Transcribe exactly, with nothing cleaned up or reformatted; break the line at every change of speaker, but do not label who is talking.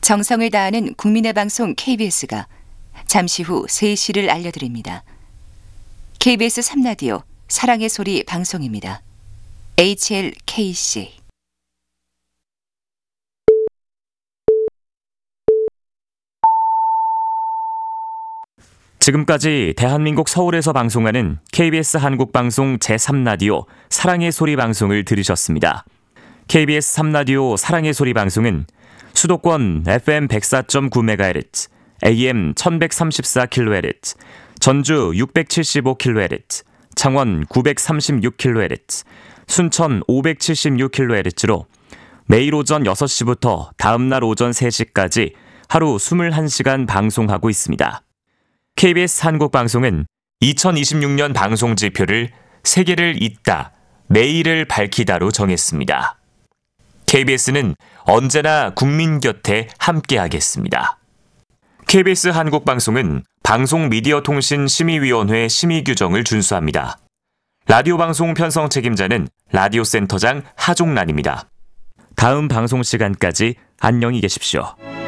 정성을 다하는 국민의 방송 케이비에스가 잠시 후 세 시를 알려드립니다. 케이비에스 삼 라디오 사랑의 소리 방송입니다. 에이치엘케이씨
지금까지 대한민국 서울에서 방송하는 케이비에스 한국방송 제삼 라디오 사랑의 소리 방송을 들으셨습니다. 케이비에스 삼 라디오 사랑의 소리 방송은 수도권 에프엠 백사 점 구 메가헤르츠, 에이엠 천백삼십사 킬로헤르츠, 전주 육백칠십오 킬로헤르츠, 창원 구백삼십육 킬로헤르츠, 순천 오백칠십육 킬로헤르츠로 매일 오전 여섯 시부터 다음날 오전 세 시까지 하루 이십일 시간 방송하고 있습니다. 케이비에스 한국방송은 이천이십육 년 방송지표를 세계를 잇다, 내일을 밝히다로 정했습니다. 케이비에스는 언제나 국민 곁에 함께하겠습니다. 케이비에스 한국방송은 방송미디어통신심의위원회 심의 규정을 준수합니다. 라디오 방송 편성 책임자는 라디오센터장 하종란입니다. 다음 방송 시간까지 안녕히 계십시오.